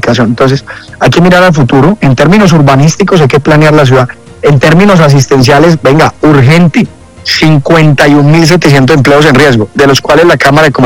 gentrificación. Entonces, hay que mirar al futuro. En términos urbanísticos hay que planear la ciudad. En términos asistenciales, venga, urgente, 51.700 empleos en riesgo, de los cuales la Cámara de Comercio